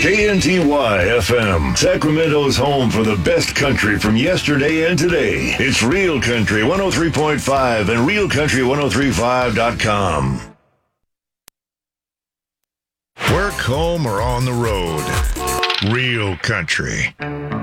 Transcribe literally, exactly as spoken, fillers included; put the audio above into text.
K N T Y F M, Sacramento's home for the best country from yesterday and today. It's Real Country one oh three point five and real country ten thirty-five dot com. Work, home, or on the road. Real Country.